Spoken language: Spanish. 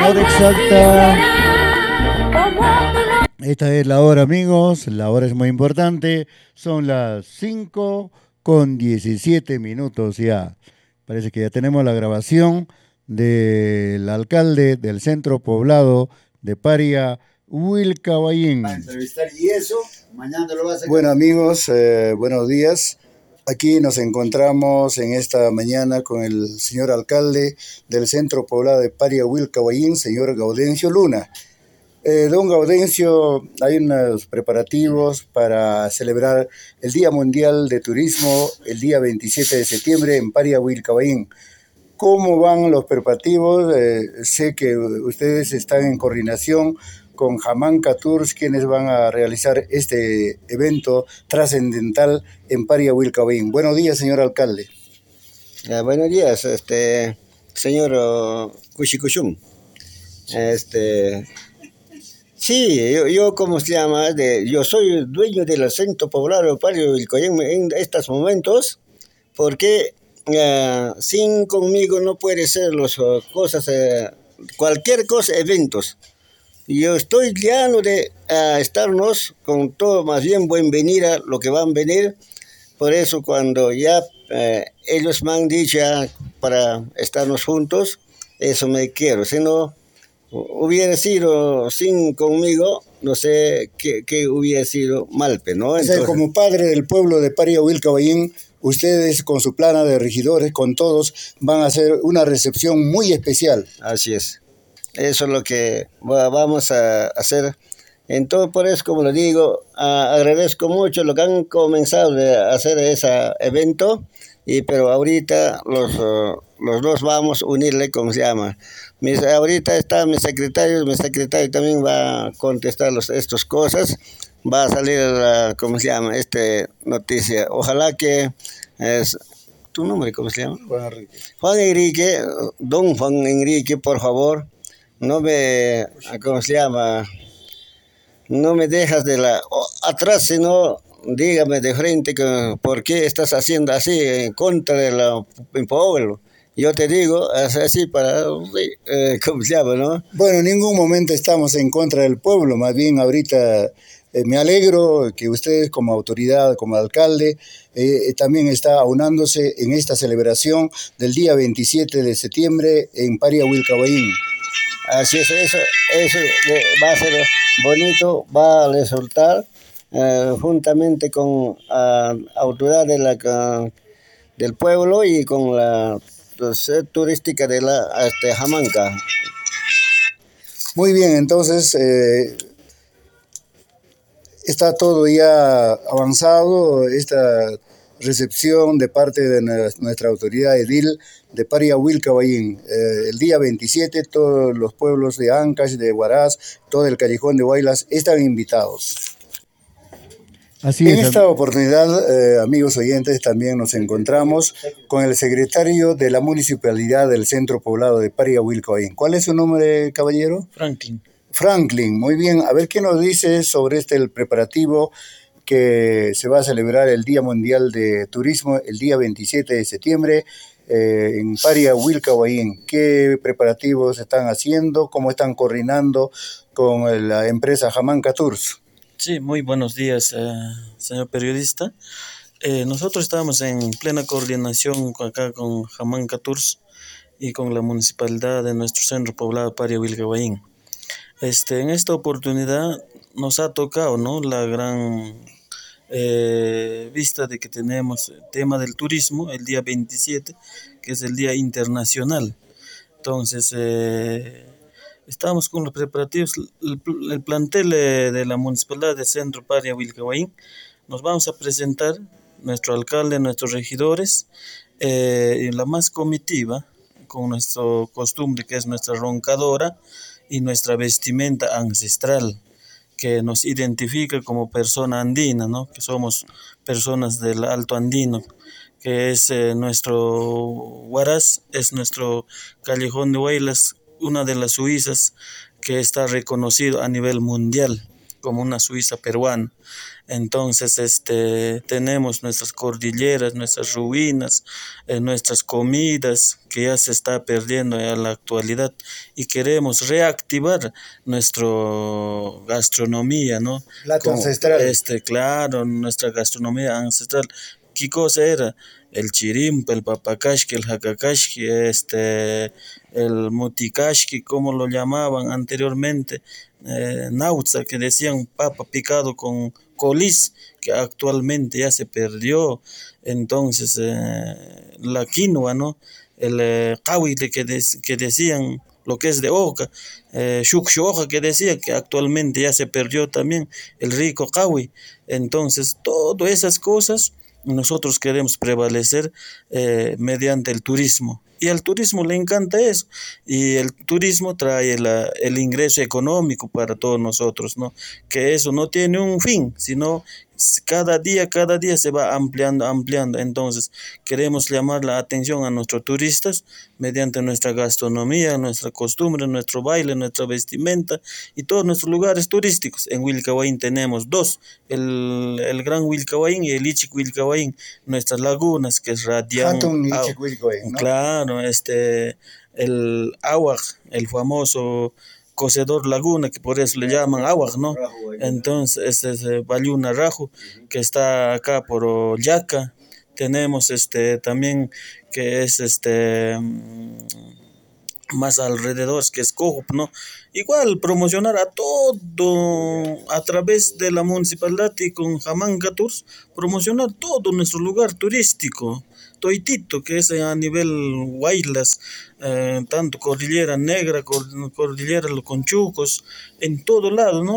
La hora exacta. Esta es la hora, amigos. La hora es muy importante. Son las 5:17 ya. Parece que ya tenemos la grabación del alcalde del centro poblado de Paria, Wilcaballín. Va a entrevistar y eso, mañana lo va a hacer. Bueno, amigos, buenos días. Aquí nos encontramos en esta mañana con el señor alcalde del centro poblado de Paria, Wilcaballín, señor Gaudencio Luna. Don Gaudencio, hay unos preparativos para celebrar el Día Mundial de Turismo el día 27 de septiembre en Paria, Wilcaballín. ¿Cómo van los preparativos? Sé que ustedes están en coordinación con Jamanca Tours, quienes van a realizar este evento trascendental en Paria, Wilcaballín. Buenos días, señor alcalde. Buenos días, señor Cushikushum. Sí, yo ¿cómo se llama? Yo soy dueño del centro poblado de Paria Wilcaballín en estos momentos, porque sin conmigo no puede ser las cosas, cualquier cosa, eventos. Yo estoy llano de estarnos con todo, más bien buen venir a lo que van a venir. Por eso cuando ya ellos me han dicho para estarnos juntos, eso me quiero. Si no hubiera sido sin conmigo, no sé qué hubiera sido mal, ¿no? Entonces, como padre del pueblo de Paria, Wilcaballín, ustedes con su plana de regidores, con todos, van a hacer una recepción muy especial. Así es. Eso es lo que vamos a hacer. Entonces, por eso, como le digo, agradezco mucho lo que han comenzado a hacer ese evento, pero ahorita los dos vamos a unirle, ¿cómo se llama? Ahorita está mi secretario también va a contestar estas cosas, va a salir, ¿cómo se llama? Noticia. Ojalá que ¿tu nombre cómo se llama? Juan Enrique. Juan Enrique, don Juan Enrique, por favor, no me, ¿cómo se llama? No me dejas atrás, sino dígame de frente por qué estás haciendo así en contra del pueblo. Yo te digo, así para, ¿cómo se llama, no? Bueno, en ningún momento estamos en contra del pueblo, más bien ahorita me alegro que ustedes como autoridad, como alcalde, también está aunándose en esta celebración del día 27 de septiembre en Paria, Wilcaballín. Así es, eso va a ser bonito, va a resultar juntamente con autoridad del pueblo y con la turística de la Jamanca. Muy bien, entonces está todo ya avanzado, esta recepción de parte de nuestra autoridad edil de Paria, Wilcaballín. El día 27 todos los pueblos de Ancash, de Huaraz, todo el Callejón de Huaylas están invitados. Así en esta oportunidad, amigos oyentes, también nos encontramos con el secretario de la Municipalidad del Centro Poblado de Paria, Wilcaballín. ¿Cuál es su nombre, caballero? Franklin. Franklin, muy bien. A ver qué nos dice sobre el preparativo que se va a celebrar el Día Mundial de Turismo el día 27 de septiembre en Paria, Wilcaballín. ¿Qué preparativos están haciendo? ¿Cómo están coordinando con la empresa Jamanca Tours? Sí, muy buenos días, señor periodista. Nosotros estamos en plena coordinación acá con Jamanca Tours y con la municipalidad de nuestro centro poblado Paria, Wilcaballín. En esta oportunidad nos ha tocado, ¿no?, la gran vista de que tenemos el tema del turismo el día 27, que es el Día Internacional. Entonces, estamos con los preparativos, el plantel de la Municipalidad de Centro Paria Wilcaballín. Nos vamos a presentar, nuestro alcalde, nuestros regidores, y la más comitiva, con nuestra costumbre que es nuestra roncadora y nuestra vestimenta ancestral, que nos identifica como persona andina, ¿no?, que somos personas del Alto Andino, que es nuestro Huaraz, es nuestro Callejón de Huaylas, una de las Suizas que está reconocido a nivel mundial como una Suiza peruana. Entonces, tenemos nuestras cordilleras, nuestras ruinas, nuestras comidas que ya se está perdiendo en la actualidad y queremos reactivar nuestra gastronomía, ¿no? Plato ancestral. Claro, nuestra gastronomía ancestral. ¿Qué cosa era? El chirimpa, el papacashki, el jacacashki, el muticashki, como lo llamaban anteriormente, nautza, que decían papa picado con colis, que actualmente ya se perdió. Entonces, la quinoa, ¿no? El cahuile que decían, lo que es de hoja, shukshu hoja que decía que actualmente ya se perdió también, el rico cahui. Entonces, todas esas cosas nosotros queremos prevalecer mediante el turismo. Y al turismo le encanta eso. Y el turismo trae el ingreso económico para todos nosotros, ¿no? Que eso no tiene un fin, sino cada día se va ampliando. Entonces, queremos llamar la atención a nuestros turistas mediante nuestra gastronomía, nuestra costumbre, nuestro baile, nuestra vestimenta y todos nuestros lugares turísticos. En Wilcahuayín tenemos dos, el Gran Wilcahuayín y el Ichic Wilcahuayín, nuestras lagunas, que es Radián. Hatun Ichic Wilcahuayín, ¿no? Claro, el Aguaj, el famoso Cocedor Laguna, que por eso le llaman Aguaj, ¿no? Entonces, este es Bayuna Raju, que está acá por Yaca. Tenemos también que es más alrededor, que es Cojup, ¿no? Igual promocionar a todo a través de la municipalidad y con Jamanca Tours, promocionar todo nuestro lugar turístico, toitito, que es a nivel Huaylas, tanto Cordillera Negra, Cordillera Los Conchucos, en todo lado, ¿no?